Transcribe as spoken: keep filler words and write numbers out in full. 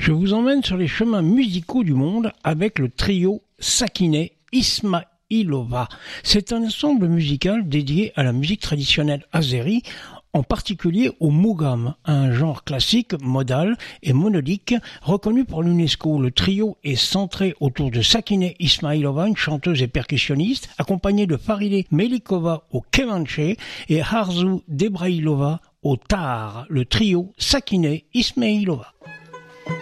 Je vous emmène sur les chemins musicaux du monde avec le trio Sakineh Ismailova. C'est un ensemble musical dédié à la musique traditionnelle azérie, en particulier au mougam, un genre classique, modal et monodique reconnu par l'UNESCO. Le trio est centré autour de Sakineh Ismailova, une chanteuse et percussionniste, accompagnée de Farideh Melikova au kemanche et Arzu Debrailova au tar. Le trio Sakineh Ismailova.